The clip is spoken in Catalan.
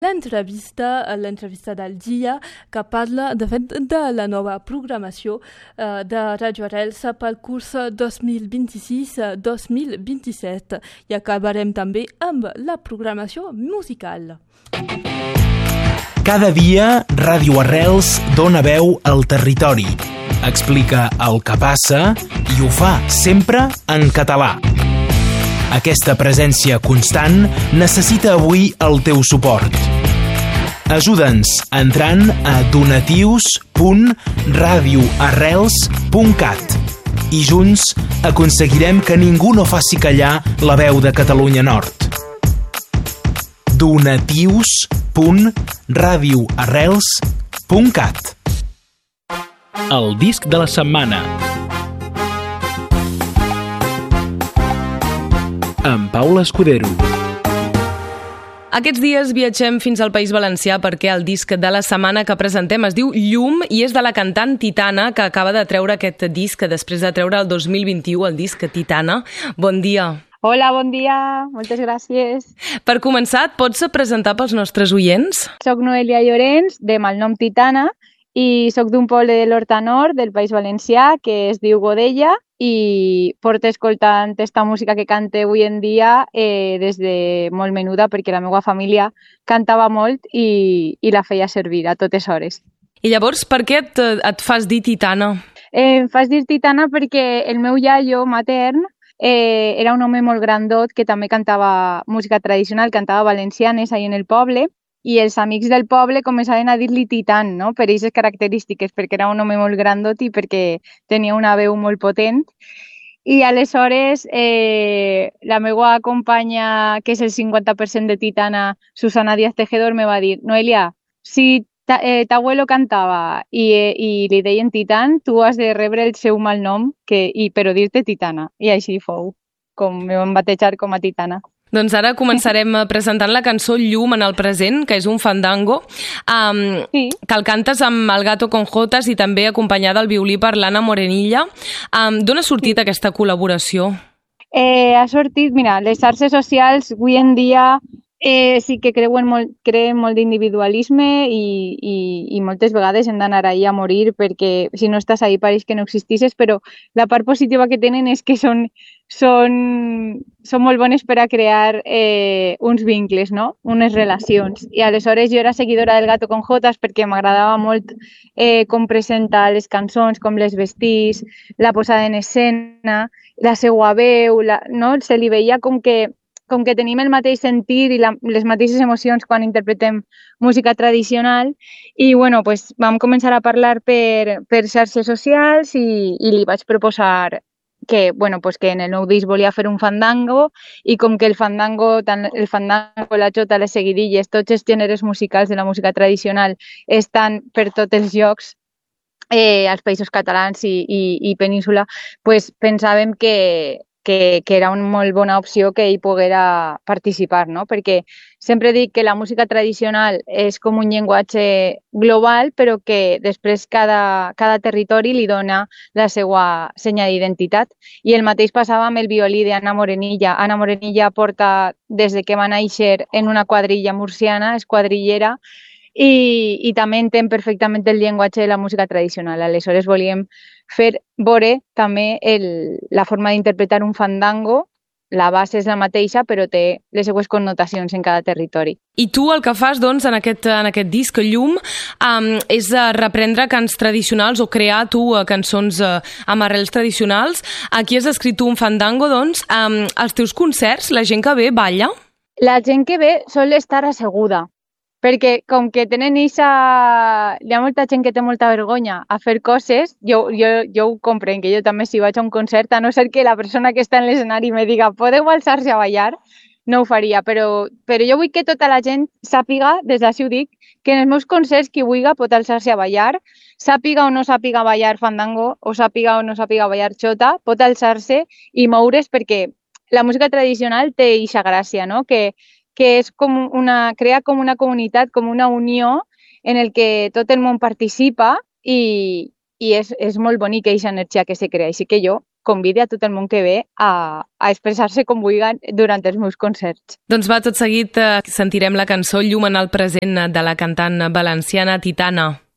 l'entrevista del dia, que parla, de fet, de la nova programació de Radio Arrels pel curs 2026-2027. I acabarem també amb la programació musical. Cada dia, Ràdio Arrels dona veu al territori. Explica el que passa i ho fa sempre en català. Aquesta presència constant necessita avui el teu suport. Ajuda'ns entrant a donatius.radioarrels.cat i junts aconseguirem que ningú no faci callar la veu de Catalunya Nord. donatius.radioarrels.cat. El disc de la setmana amb Paula Escudero. Aquests dies viatgem fins al País Valencià perquè el disc de la setmana que presentem es diu Llum i és de la cantant Titana, que acaba de treure aquest disc després de treure el 2021 el disc Titana. Bon dia. Hola, bon dia. Moltes gràcies. Per començar, et pots presentar pels nostres oients? Soc Noelia Llorenç, de malnom Titana, i soc d'un poble de l'Horta Nord, del País Valencià, que es diu Godella, i porto escoltant aquesta música que cante avui en dia des de molt menuda, perquè la meva família cantava molt i la feia servir a totes hores. I llavors, per què et fas dir Titana? Em fas dir Titana perquè el meu iaio matern era un home molt grandot que també cantava música tradicional, cantava valencianes ahí en el poble, i els amics del poble començaven a dir-li Titan, no? Per aquestes característiques, perquè era un home molt grandot i perquè tenia una veu molt potent. I aleshores la meva companya, que és el 50% de Titana, Susana Díaz Tejedor, me va dir: Noelia, si t'abuelo cantava i li deien Titan, tu has de rebre el seu mal nom, però dir-te Titana. I així fou, com me van batejar com a Titana. Doncs ara començarem presentant la cançó Llum en el present, que és un fandango, que el cantes amb el Gato con Jotas i també acompanyada al violí per l'Anna Morenilla. D'on ha sortit aquesta col·laboració? Ha sortit, mira, les xarxes socials avui en dia sí que creen molt d'individualisme i moltes vegades hem d'anar ahí a morir perquè si no estàs ahí pareix que no existisses, però la part positiva que tenen és que són molt bones per a crear uns vincles, no? Unes relacions. I aleshores jo era seguidora del Gato con Jotas perquè m'agradava molt com presenta les cançons, com les vestís, la posada en escena, la seua veu, no? Se li veia com que tenim el mateix sentir i les mateixes emocions quan interpretem música tradicional i bueno, pues, vam començar a parlar per xarxes socials i li vaig proposar que en el nou disc volia fer un fandango i com que el fandango, la xota, les seguidilles, tots els gèneres musicals de la música tradicional estan per tots els llocs als països catalans i península, pues pensàvem que era una molt bona opció que ell poguera participar, no? Perquè sempre dic que la música tradicional és com un llenguatge global, però que després cada territori li dona la seva senya d'identitat. I el mateix passava amb el violí d'Anna Morenilla. Anna Morenilla porta, des de que va néixer, en una quadrilla murciana, és quadrillera, i també entén perfectament el llenguatge de la música tradicional. Aleshores volíem fer veure també la forma d'interpretar un fandango. La base és la mateixa, però té les seues connotacions en cada territori. I tu el que fas, doncs, en aquest disc Llum és reprendre cants tradicionals o crear tu cançons amb arrels tradicionals. Aquí has escrit un fandango, doncs. Als teus concerts, la gent que ve balla? La gent que ve sol estar asseguda, perquè com que tenen hi ha molta gent que té molta vergonya a fer coses, jo ho comprenc, que jo també si vaig a un concert, a no ser que la persona que està en l'escenari me diga podeu alçar-se a ballar, no ho faria, però jo vull que tota la gent sàpiga, des d'ací ho dic, que en els meus concerts qui vulgui pot alçar-se a ballar, sàpiga o no sàpiga ballar fandango, o sàpiga o no sàpiga ballar xota, pot alçar-se i moure's perquè la música tradicional té eixa gràcia, no? Que és crea com una comunitat, com una unió en el que tot el món participa i és molt bonic aquesta energia que se crea. Així que jo convidi a tot el món que ve a expressar-se com vulguen durant els meus concerts. Doncs va, tot seguit sentirem la cançó Llum en el present de la cantant valenciana Titana.